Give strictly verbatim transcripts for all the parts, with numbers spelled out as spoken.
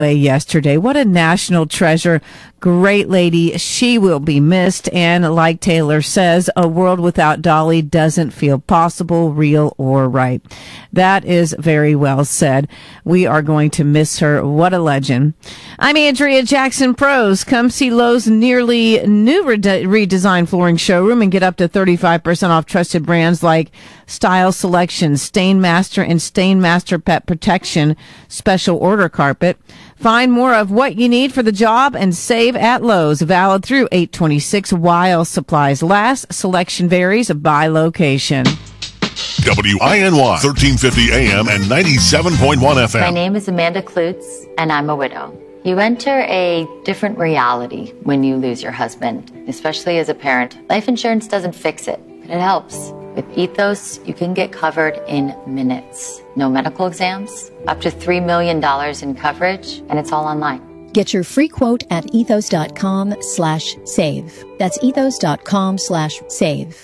yesterday. What a national treasure. Great lady. She will be missed. And like Taylor says, a world without Dolly doesn't feel possible, real, or right. That is very well said. We are going to miss her. What a legend. I'm Andrea Jackson Prose. Come see Lowe's nearly new rede- redesigned flooring showroom and get up to thirty-five percent off trusted brands like Style Selection, Stainmaster, and Stainmaster Pet Protection special order carpet. Find more of what you need for the job and save at Lowe's. Valid through eight twenty-six while supplies last. Selection varies by location. W I N Y, thirteen fifty A M and ninety-seven point one F M. My name is Amanda Klutz, and I'm a widow. You enter a different reality when you lose your husband, especially as a parent. Life insurance doesn't fix it, but it helps. With Ethos, you can get covered in minutes. No medical exams, up to three million dollars in coverage, and it's all online. Get your free quote at ethos.com slash save. That's ethos.com slash save.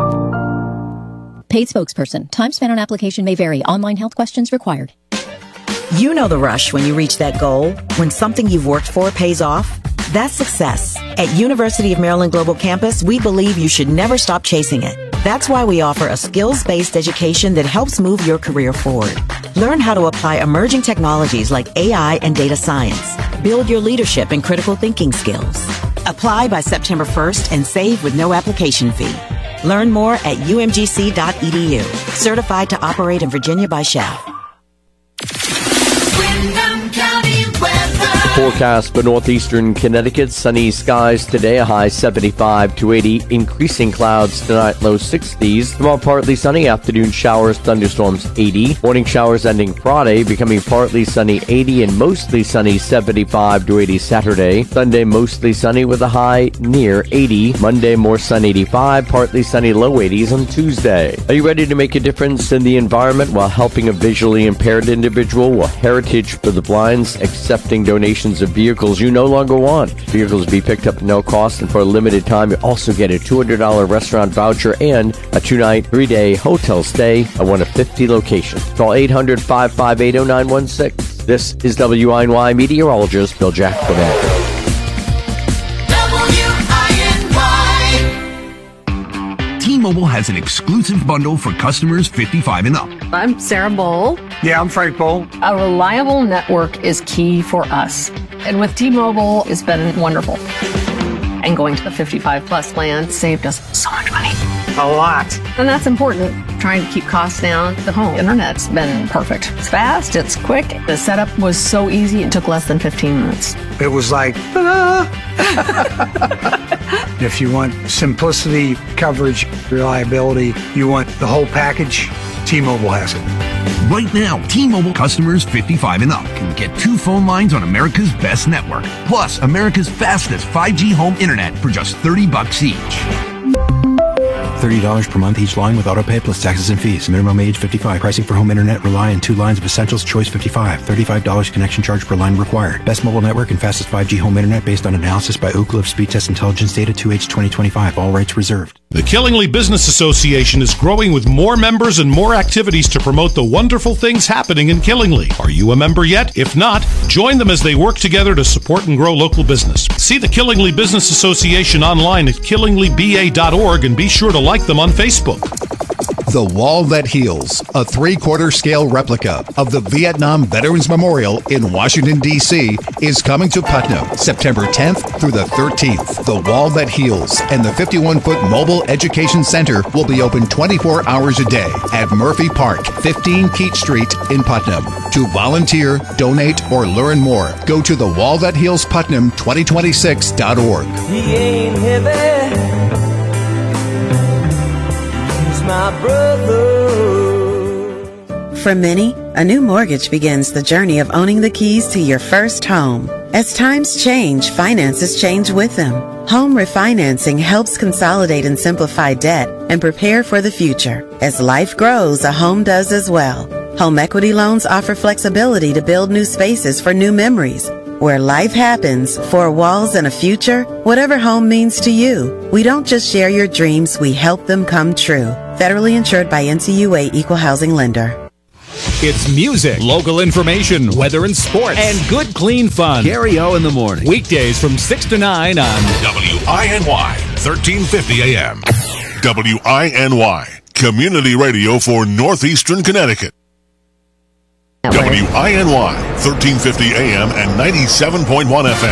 Paid spokesperson. Time spent on application may vary. Online health questions required. You know the rush when you reach that goal, when something you've worked for pays off. That's success. At University of Maryland Global Campus, we believe you should never stop chasing it. That's why we offer a skills-based education that helps move your career forward. Learn how to apply emerging technologies like A I and data science. Build your leadership and critical thinking skills. Apply by September first and save with no application fee. Learn more at u m g c dot e d u. Certified to operate in Virginia by S H A F. Forecast for northeastern Connecticut, sunny skies today, a high seventy-five to eighty, increasing clouds tonight, low sixties. Tomorrow partly sunny, afternoon showers, thunderstorms eighty. Morning showers ending Friday, becoming partly sunny eighty and mostly sunny seventy-five to eighty Saturday. Sunday mostly sunny with a high near eighty. Monday more sun eighty-five, partly sunny low eighties on Tuesday. Are you ready to make a difference in the environment while helping a visually impaired individual? Well, Heritage for the Blind's accepting donations of vehicles you no longer want. Vehicles be picked up at no cost, and for a limited time you also get a two hundred dollars restaurant voucher and a two-night, three-day hotel stay at one of fifty locations. Call eight hundred, five five eight, oh nine one six. This is W I N Y meteorologist Bill Jack Quebec. T-Mobile has an exclusive bundle for customers fifty-five and up. I'm Sarah Bowl. Yeah, I'm Frank Bowl. A reliable network is key for us. And with T-Mobile, it's been wonderful. And going to the fifty-five plus plan saved us so much money. A lot. And that's important. Trying to keep costs down. The home internet's been perfect. It's fast, it's quick. The setup was so easy, it took less than fifteen minutes. It was like, ta-da! If you want simplicity, coverage, reliability, you want the whole package, T-Mobile has it. Right now, T-Mobile customers fifty-five and up can get two phone lines on America's best network, plus America's fastest five G home internet for just thirty bucks each. thirty dollars per month each line with autopay plus taxes and fees. Minimum age fifty-five. Pricing for home internet rely on two lines of Essentials Choice fifty-five. thirty-five dollars connection charge per line required. Best mobile network and fastest five G home internet based on analysis by Oak Cliff Speed Test Intelligence Data two H twenty twenty-five. All rights reserved. The Killingly Business Association is growing with more members and more activities to promote the wonderful things happening in Killingly. Are you a member yet? If not, join them as they work together to support and grow local business. See the Killingly Business Association online at killingly b a dot org and be sure to like them on Facebook. The Wall That Heals, a three-quarter scale replica of the Vietnam Veterans Memorial in Washington, D C, is coming to Putnam September tenth through the thirteenth. The Wall That Heals and the fifty-one foot Mobile Education Center will be open twenty-four hours a day at Murphy Park, fifteen Keach Street in Putnam. To volunteer, donate, or learn more, go to the wall that heals putnam twenty twenty-six dot org. He ain't heavy. My brother. For many, a new mortgage begins the journey of owning the keys to your first home. As times change, finances change with them. Home refinancing helps consolidate and simplify debt and prepare for the future. As life grows, a home does as well. Home equity loans offer flexibility to build new spaces for new memories. Where life happens, four walls and a future, whatever home means to you. We don't just share your dreams, we help them come true. Federally insured by N C U A Equal Housing Lender. It's music, local information, weather and sports, and good, clean fun. Gary O in the morning. Weekdays from six to nine on W I N Y, thirteen fifty A M. W I N Y, community radio for Northeastern Connecticut. W I N Y, thirteen fifty A M and ninety-seven point one F M.